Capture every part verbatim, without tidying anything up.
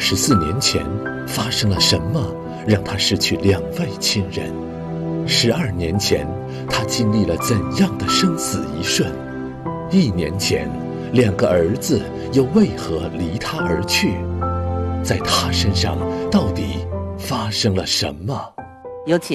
十四年前发生了什么，让他失去两位亲人？十二年前，他经历了怎样的生死一瞬？一年前，两个儿子又为何离他而去？在他身上到底发生了什么？ 有请。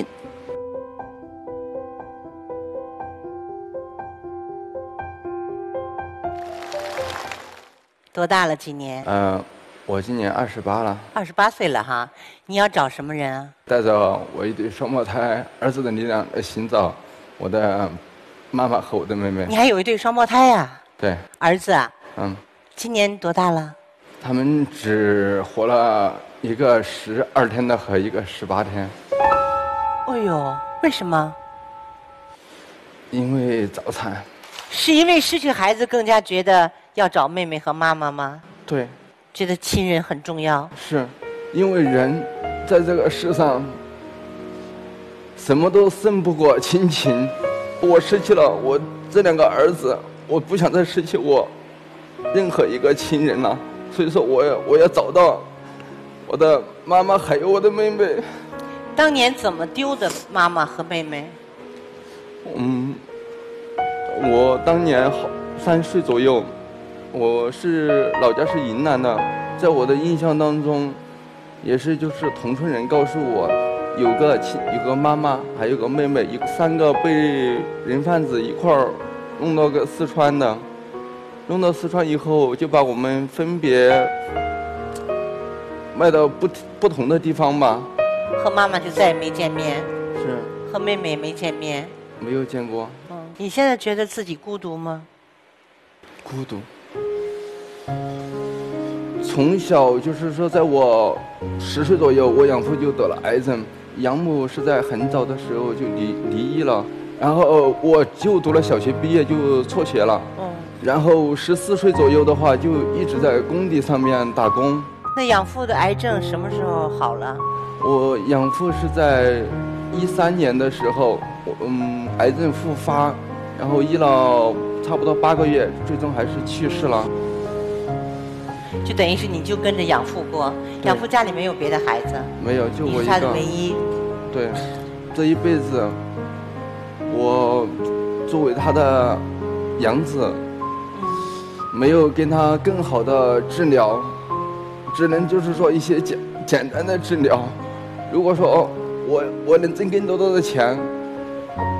多大了？今年？ 呃，我今年二十八了。 二十八岁了哈。你要找什么人啊？ 带着我一对双胞胎儿子的力量来寻找我的妈妈和我的妹妹。 你还有一对双胞胎呀、啊？ 对。 儿子啊？ 嗯。 今年多大了？ 他们只活了一个十二天的和一个十八天。 哎呦，为什么？ 因为早产。 是因为失去孩子更加觉得要找妹妹和妈妈吗？ 对。 觉得亲人很重要。 是，因为人在这个世上什么都胜不过亲情。我失去了我这两个儿子，我不想再失去我任何一个亲人了。所以说我要我要找到我的妈妈还有我的妹妹。 当年怎么丢的妈妈和妹妹？ 嗯，我当年好三岁左右，我是老家是云南的，在我的印象当中，也是就是同村人告诉我，有个亲有个妈妈，还有个妹妹，有三个被人贩子一块儿弄到个四川的，弄到四川以后就把我们分别卖到不不同的地方吧。 和妈妈就再也没见面。 是。 和妹妹也没见面。 没有见过。 嗯，你现在觉得自己孤独吗？ 孤独。从小就是说，在我十岁左右，我养父就得了癌症，养母是在很早的时候就离离异了，然后我就读了小学毕业就辍学了。嗯。然后十四岁左右的话，就一直在工地上面打工。 那养父的癌症什么时候好了？ 我养父是在一三年的时候，嗯，癌症复发，然后医了差不多八个月，最终还是去世了。 就等于是你就跟着养父过，养父家里没有别的孩子？ 没有，就我一个。 你是他的唯一。 对，这一辈子，我作为他的养子，没有跟他更好的治疗，只能就是说一些简简单的治疗。如果说我我能挣更多多的钱，